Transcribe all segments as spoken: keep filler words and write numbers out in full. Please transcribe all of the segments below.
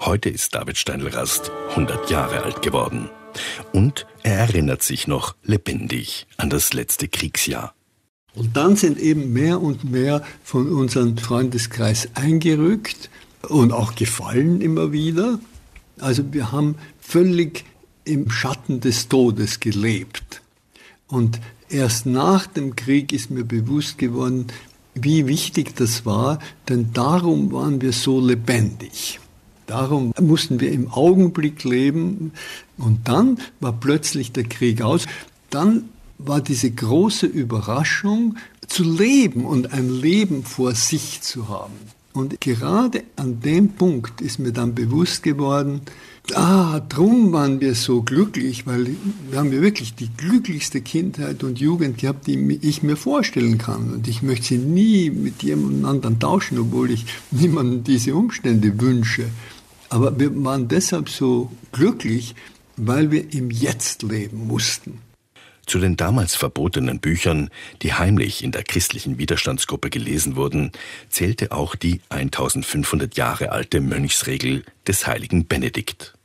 Heute ist David Steindl-Rast hundert Jahre alt geworden. Und er erinnert sich noch lebendig an das letzte Kriegsjahr. Und dann sind eben mehr und mehr von unserem Freundeskreis eingerückt und auch gefallen immer wieder. Also wir haben völlig im Schatten des Todes gelebt. Und erst nach dem Krieg ist mir bewusst geworden, wie wichtig das war, denn darum waren wir so lebendig. Darum mussten wir im Augenblick leben und dann war plötzlich der Krieg aus. Dann war diese große Überraschung, zu leben und ein Leben vor sich zu haben. Und gerade an dem Punkt ist mir dann bewusst geworden, ah, drum waren wir so glücklich, weil wir haben ja wirklich die glücklichste Kindheit und Jugend gehabt, die ich mir vorstellen kann. Und ich möchte sie nie mit jemandem anderen tauschen, obwohl ich niemandem diese Umstände wünsche. Aber wir waren deshalb so glücklich, weil wir im Jetzt leben mussten. Zu den damals verbotenen Büchern, die heimlich in der christlichen Widerstandsgruppe gelesen wurden, zählte auch die eintausendfünfhundert Jahre alte Mönchsregel des heiligen Benedikt.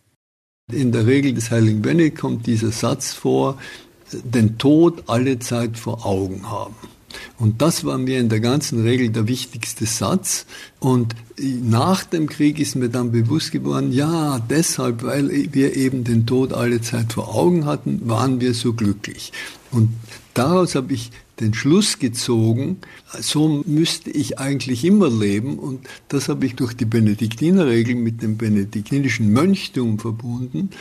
In der Regel des heiligen Benedikt kommt dieser Satz vor, den Tod alle Zeit vor Augen haben. Und das war mir in der ganzen Regel der wichtigste Satz. Und nach dem Krieg ist mir dann bewusst geworden, ja, deshalb, weil wir eben den Tod alle Zeit vor Augen hatten, waren wir so glücklich. Und daraus habe ich den Schluss gezogen, so müsste ich eigentlich immer leben. Und das habe ich durch die Benediktinerregel mit dem benediktinischen Mönchtum verbunden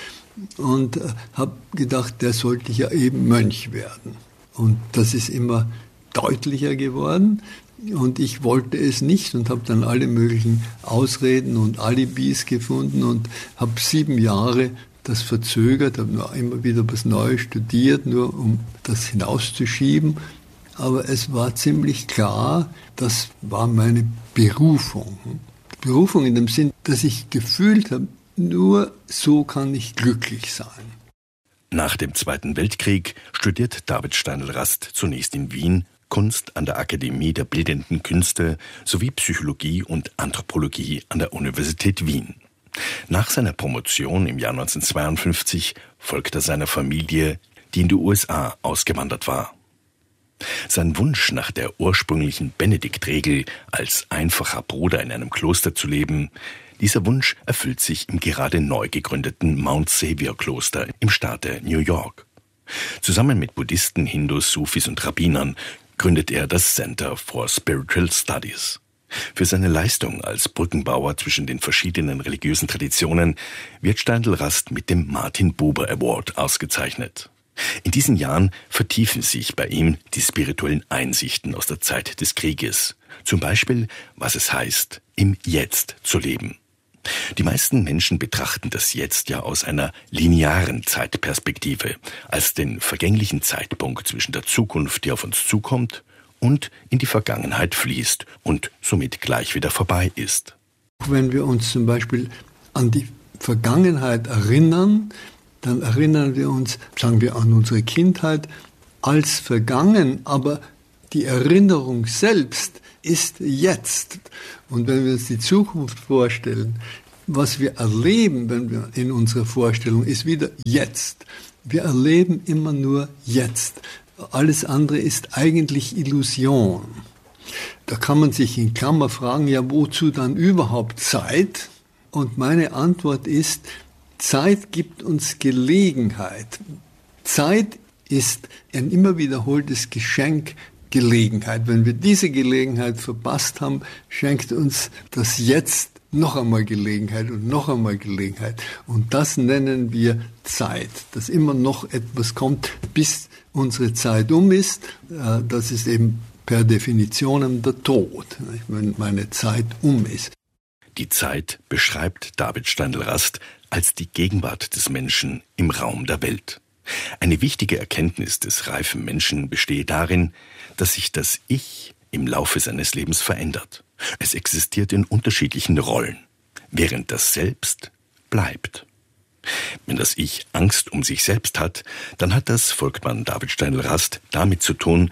und habe gedacht, der sollte ja eben Mönch werden. Und das ist immer deutlicher geworden und ich wollte es nicht und habe dann alle möglichen Ausreden und Alibis gefunden und habe sieben Jahre das verzögert, habe nur immer wieder was Neues studiert, nur um das hinauszuschieben. Aber es war ziemlich klar, das war meine Berufung. Berufung in dem Sinn, dass ich gefühlt habe, nur so kann ich glücklich sein. Nach dem Zweiten Weltkrieg studiert David Steindl-Rast zunächst in Wien Kunst an der Akademie der Bildenden Künste sowie Psychologie und Anthropologie an der Universität Wien. Nach seiner Promotion im Jahr neunzehnhundertzweiundfünfzig folgt er seiner Familie, die in die U S A ausgewandert war. Sein Wunsch nach der ursprünglichen Benediktregel, als einfacher Bruder in einem Kloster zu leben, dieser Wunsch erfüllt sich im gerade neu gegründeten Mount Savior Kloster im Staate New York. Zusammen mit Buddhisten, Hindus, Sufis und Rabbinern gründet er das Center for Spiritual Studies. Für seine Leistung als Brückenbauer zwischen den verschiedenen religiösen Traditionen wird Steindl-Rast mit dem Martin Buber Award ausgezeichnet. In diesen Jahren vertiefen sich bei ihm die spirituellen Einsichten aus der Zeit des Krieges. Zum Beispiel, was es heißt, im Jetzt zu leben. Die meisten Menschen betrachten das Jetzt ja aus einer linearen Zeitperspektive, als den vergänglichen Zeitpunkt zwischen der Zukunft, die auf uns zukommt, und in die Vergangenheit fließt und somit gleich wieder vorbei ist. Wenn wir uns zum Beispiel an die Vergangenheit erinnern, dann erinnern wir uns, sagen wir, an unsere Kindheit als vergangen, aber die Erinnerung selbst ist jetzt. Und wenn wir uns die Zukunft vorstellen, was wir erleben, wenn wir in unserer Vorstellung, ist wieder jetzt. Wir erleben immer nur jetzt. Alles andere ist eigentlich Illusion. Da kann man sich in Klammer fragen, ja, wozu dann überhaupt Zeit? Und meine Antwort ist, Zeit gibt uns Gelegenheit. Zeit ist ein immer wiederholtes Geschenk, Gelegenheit. Wenn wir diese Gelegenheit verpasst haben, schenkt uns das Jetzt noch einmal Gelegenheit und noch einmal Gelegenheit. Und das nennen wir Zeit, dass immer noch etwas kommt, bis unsere Zeit um ist. Das ist eben per Definition der Tod, wenn meine Zeit um ist. Die Zeit beschreibt David Steindl-Rast als die Gegenwart des Menschen im Raum der Welt. Eine wichtige Erkenntnis des reifen Menschen bestehe darin, dass sich das Ich im Laufe seines Lebens verändert. Es existiert in unterschiedlichen Rollen, während das Selbst bleibt. Wenn das Ich Angst um sich selbst hat, dann hat das, folgt man David Steindl-Rast, damit zu tun,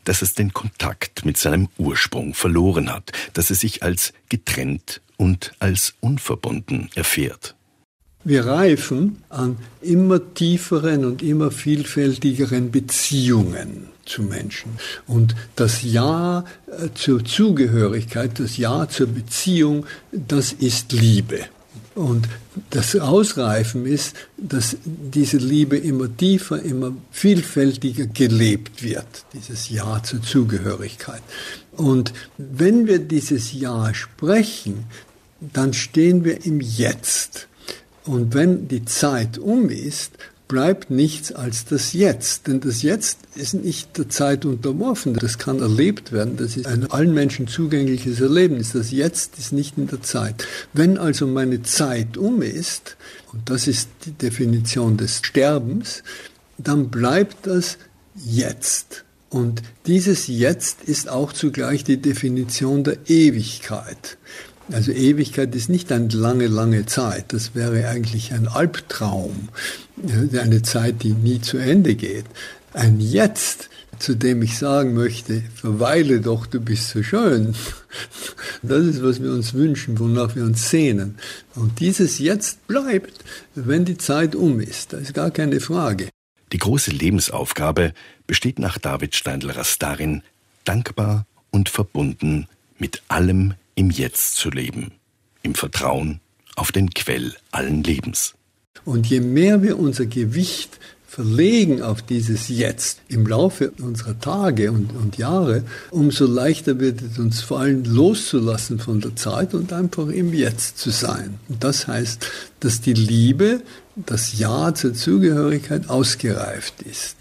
dass es den Kontakt mit seinem Ursprung verloren hat, dass es sich als getrennt und als unverbunden erfährt. Wir reifen an immer tieferen und immer vielfältigeren Beziehungen zu Menschen. Und das Ja zur Zugehörigkeit, das Ja zur Beziehung, das ist Liebe. Und das Ausreifen ist, dass diese Liebe immer tiefer, immer vielfältiger gelebt wird, dieses Ja zur Zugehörigkeit. Und wenn wir dieses Ja sprechen, dann stehen wir im Jetzt. Und wenn die Zeit um ist, bleibt nichts als das Jetzt. Denn das Jetzt ist nicht der Zeit unterworfen. Das kann erlebt werden. Das ist ein allen Menschen zugängliches Erlebnis. Das Jetzt ist nicht in der Zeit. Wenn also meine Zeit um ist, und das ist die Definition des Sterbens, dann bleibt das Jetzt. Und dieses Jetzt ist auch zugleich die Definition der Ewigkeit. Also Ewigkeit ist nicht eine lange, lange Zeit. Das wäre eigentlich ein Albtraum, eine Zeit, die nie zu Ende geht. Ein Jetzt, zu dem ich sagen möchte, verweile doch, du bist so schön. Das ist, was wir uns wünschen, wonach wir uns sehnen. Und dieses Jetzt bleibt, wenn die Zeit um ist. Das ist gar keine Frage. Die große Lebensaufgabe besteht nach David Steindl-Rast darin, dankbar und verbunden mit allem im Jetzt zu leben, im Vertrauen auf den Quell allen Lebens. Und je mehr wir unser Gewicht verlegen auf dieses Jetzt im Laufe unserer Tage und, und Jahre, umso leichter wird es uns fallen, loszulassen von der Zeit und einfach im Jetzt zu sein. Und das heißt, dass die Liebe, das Ja zur Zugehörigkeit ausgereift ist.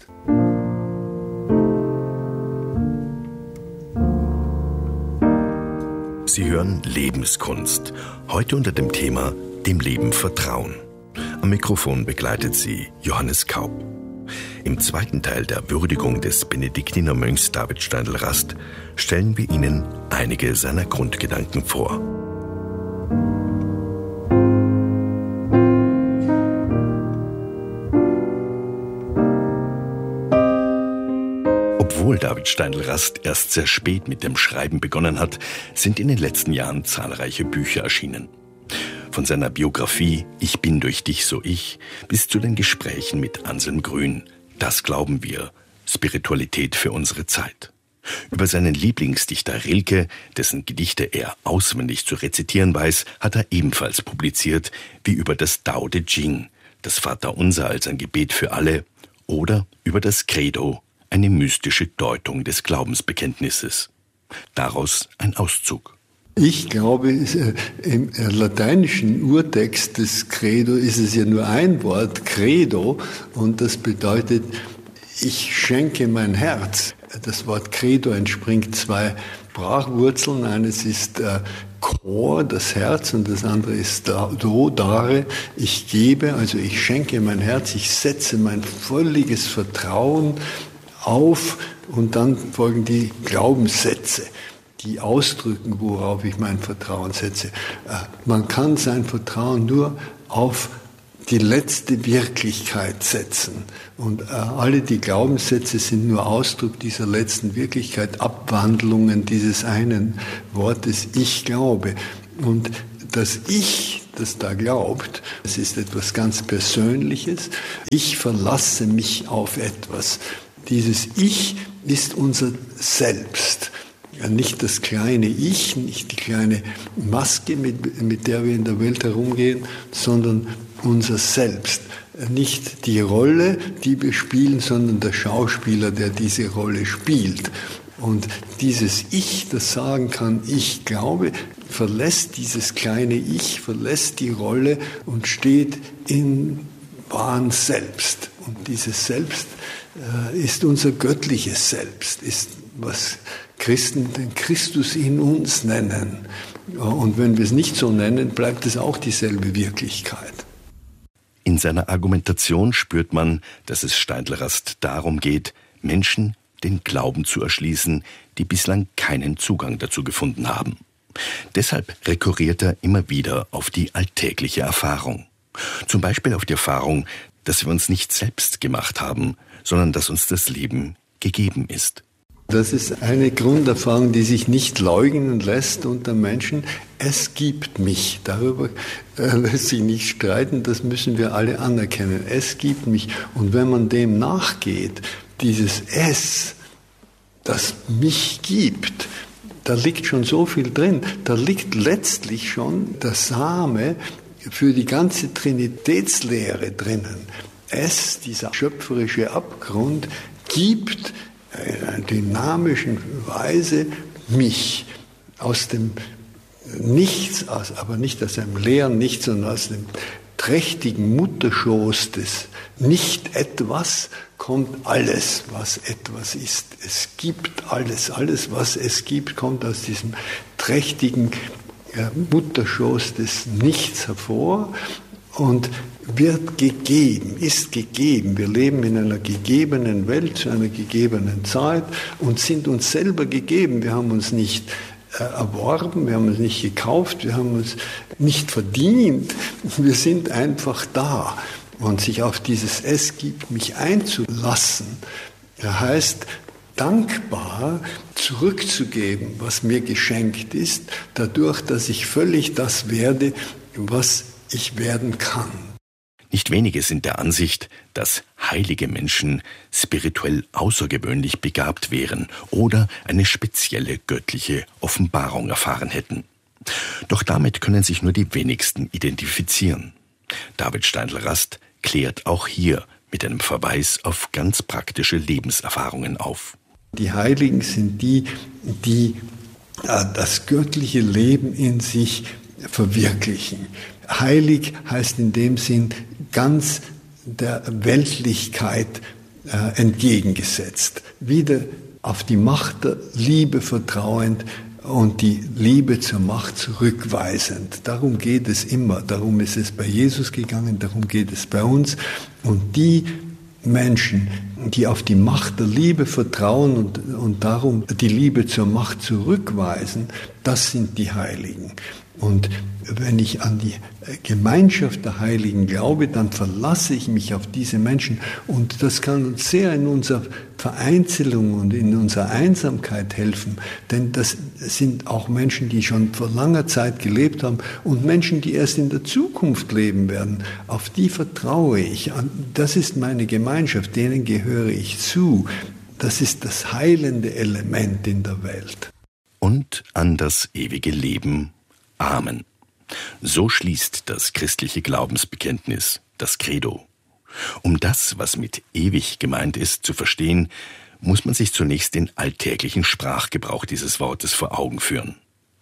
Sie hören Lebenskunst, heute unter dem Thema Dem Leben vertrauen. Am Mikrofon begleitet Sie Johannes Kaup. Im zweiten Teil der Würdigung des Benediktinermönchs David Steindl-Rast stellen wir Ihnen einige seiner Grundgedanken vor. Obwohl David Steindl-Rast erst sehr spät mit dem Schreiben begonnen hat, sind in den letzten Jahren zahlreiche Bücher erschienen. Von seiner Biografie »Ich bin durch dich so ich« bis zu den Gesprächen mit Anselm Grün, »Das glauben wir«, Spiritualität für unsere Zeit. Über seinen Lieblingsdichter Rilke, dessen Gedichte er auswendig zu rezitieren weiß, hat er ebenfalls publiziert, wie über das Tao Te Ching, das Vaterunser als ein Gebet für alle, oder über das Credo, eine mystische Deutung des Glaubensbekenntnisses. Daraus ein Auszug. Ich glaube, im lateinischen Urtext des Credo ist es ja nur ein Wort, Credo, und das bedeutet, ich schenke mein Herz. Das Wort Credo entspringt zwei Sprachwurzeln. Eines ist äh, Chor, das Herz, und das andere ist do, dare. Ich gebe, also ich schenke mein Herz, ich setze mein völliges Vertrauen auf, und dann folgen die Glaubenssätze, die ausdrücken, worauf ich mein Vertrauen setze. Man kann sein Vertrauen nur auf die letzte Wirklichkeit setzen. Und alle die Glaubenssätze sind nur Ausdruck dieser letzten Wirklichkeit, Abwandlungen dieses einen Wortes, ich glaube. Und das Ich, das da glaubt, das ist etwas ganz Persönliches. Ich verlasse mich auf etwas. Dieses Ich ist unser Selbst. Nicht das kleine Ich, nicht die kleine Maske, mit, mit der wir in der Welt herumgehen, sondern unser Selbst. Nicht die Rolle, die wir spielen, sondern der Schauspieler, der diese Rolle spielt. Und dieses Ich, das sagen kann, ich glaube, verlässt dieses kleine Ich, verlässt die Rolle und steht im wahren Selbst. Und dieses Selbst äh, ist unser göttliches Selbst, ist, was Christen den Christus in uns nennen. Und wenn wir es nicht so nennen, bleibt es auch dieselbe Wirklichkeit. In seiner Argumentation spürt man, dass es Steindl-Rast darum geht, Menschen den Glauben zu erschließen, die bislang keinen Zugang dazu gefunden haben. Deshalb rekurriert er immer wieder auf die alltägliche Erfahrung. Zum Beispiel auf die Erfahrung, dass wir uns nicht selbst gemacht haben, sondern dass uns das Leben gegeben ist. Das ist eine Grunderfahrung, die sich nicht leugnen lässt unter Menschen. Es gibt mich. Darüber äh, lässt sich nicht streiten, das müssen wir alle anerkennen. Es gibt mich. Und wenn man dem nachgeht, dieses Es, das mich gibt, da liegt schon so viel drin. Da liegt letztlich schon der Same für die ganze Trinitätslehre drinnen. Es, dieser schöpferische Abgrund, gibt in einer dynamischen Weise mich aus dem Nichts, aus, aber nicht aus einem leeren Nichts, sondern aus dem trächtigen Mutterschoß des Nicht-Etwas kommt alles, was etwas ist. Es gibt alles, alles, was es gibt, kommt aus diesem trächtigen ja, Mutterschoß des Nichts hervor und wird gegeben, ist gegeben. Wir leben in einer gegebenen Welt, zu einer gegebenen Zeit und sind uns selber gegeben. Wir haben uns nicht äh, erworben, wir haben uns nicht gekauft, wir haben uns nicht verdient. Wir sind einfach da. Und sich auf dieses Es gibt mich einzulassen, heißt dankbar zurückzugeben, was mir geschenkt ist, dadurch, dass ich völlig das werde, was ich werden kann. Nicht wenige sind der Ansicht, dass heilige Menschen spirituell außergewöhnlich begabt wären oder eine spezielle göttliche Offenbarung erfahren hätten. Doch damit können sich nur die wenigsten identifizieren. David Steindl-Rast klärt auch hier mit einem Verweis auf ganz praktische Lebenserfahrungen auf. Die Heiligen sind die, die das göttliche Leben in sich verwirklichen. Heilig heißt in dem Sinn ganz der Weltlichkeit äh, entgegengesetzt. Wieder auf die Macht der Liebe vertrauend und die Liebe zur Macht zurückweisend. Darum geht es immer. Darum ist es bei Jesus gegangen, darum geht es bei uns. Und die Menschen, die auf die Macht der Liebe vertrauen und, und darum die Liebe zur Macht zurückweisen, das sind die Heiligen. Und wenn ich an die Gemeinschaft der Heiligen glaube, dann verlasse ich mich auf diese Menschen. Und das kann uns sehr in unserer Vereinzelung und in unserer Einsamkeit helfen. Denn das sind auch Menschen, die schon vor langer Zeit gelebt haben und Menschen, die erst in der Zukunft leben werden. Auf die vertraue ich. Das ist meine Gemeinschaft, denen gehöre ich zu. Das ist das heilende Element in der Welt. Und an das ewige Leben. Amen. So schließt das christliche Glaubensbekenntnis, das Credo. Um das, was mit ewig gemeint ist, zu verstehen, muss man sich zunächst den alltäglichen Sprachgebrauch dieses Wortes vor Augen führen.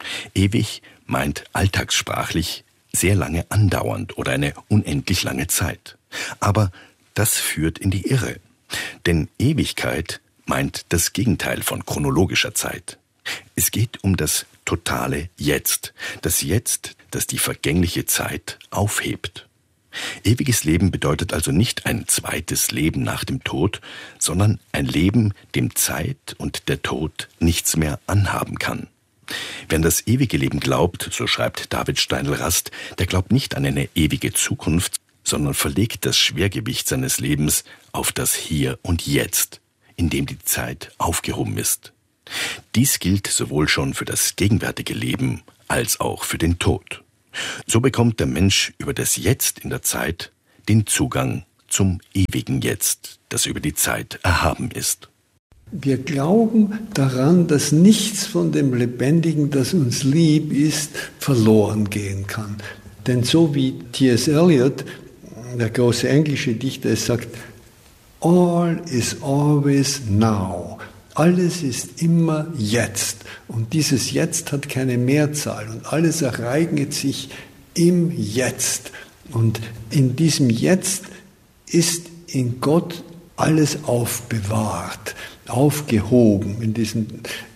Ewig meint alltagssprachlich sehr lange andauernd oder eine unendlich lange Zeit. Aber das führt in die Irre. Denn Ewigkeit meint das Gegenteil von chronologischer Zeit. Es geht um das totale Jetzt, das Jetzt, das die vergängliche Zeit aufhebt. Ewiges Leben bedeutet also nicht ein zweites Leben nach dem Tod, sondern ein Leben, dem Zeit und der Tod nichts mehr anhaben kann. Wer an das ewige Leben glaubt, so schreibt David Steindl-Rast, der glaubt nicht an eine ewige Zukunft, sondern verlegt das Schwergewicht seines Lebens auf das Hier und Jetzt, in dem die Zeit aufgehoben ist. Dies gilt sowohl schon für das gegenwärtige Leben als auch für den Tod. So bekommt der Mensch über das Jetzt in der Zeit den Zugang zum ewigen Jetzt, das über die Zeit erhaben ist. Wir glauben daran, dass nichts von dem Lebendigen, das uns lieb ist, verloren gehen kann. Denn so wie T S Eliot, der große englische Dichter, es sagt, all is always now. Alles ist immer jetzt. Und dieses Jetzt hat keine Mehrzahl. Und alles ereignet sich im Jetzt. Und in diesem Jetzt ist in Gott alles aufbewahrt, aufgehoben, in diesem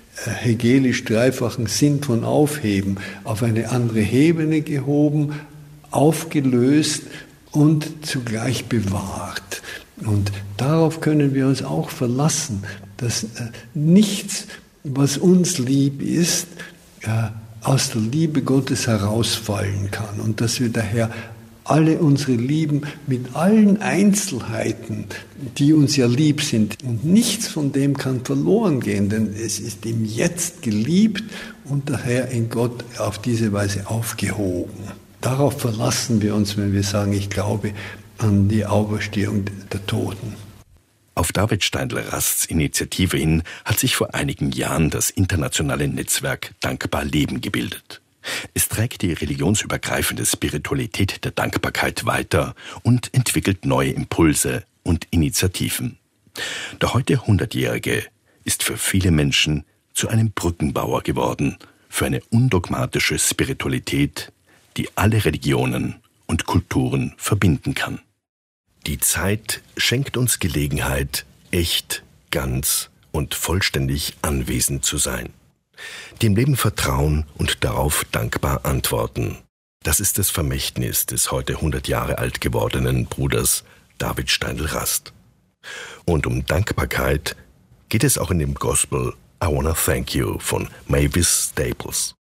hegelisch-dreifachen Sinn von aufheben, auf eine andere Ebene gehoben, aufgelöst und zugleich bewahrt. Und darauf können wir uns auch verlassen, dass äh, nichts, was uns lieb ist, äh, aus der Liebe Gottes herausfallen kann und dass wir daher alle unsere Lieben mit allen Einzelheiten, die uns ja lieb sind. Und nichts von dem kann verloren gehen, denn es ist im Jetzt geliebt und daher in Gott auf diese Weise aufgehoben. Darauf verlassen wir uns, wenn wir sagen, ich glaube an die Auferstehung der Toten. Auf David Steindl-Rasts Initiative hin hat sich vor einigen Jahren das internationale Netzwerk Dankbar Leben gebildet. Es trägt die religionsübergreifende Spiritualität der Dankbarkeit weiter und entwickelt neue Impulse und Initiativen. Der heute hundertjährige ist für viele Menschen zu einem Brückenbauer geworden, für eine undogmatische Spiritualität, die alle Religionen und Kulturen verbinden kann. Die Zeit schenkt uns Gelegenheit, echt, ganz und vollständig anwesend zu sein. Dem Leben vertrauen und darauf dankbar antworten. Das ist das Vermächtnis des heute hundert Jahre alt gewordenen Bruders David Steindl-Rast. Und um Dankbarkeit geht es auch in dem Gospel I Wanna Thank You von Mavis Staples.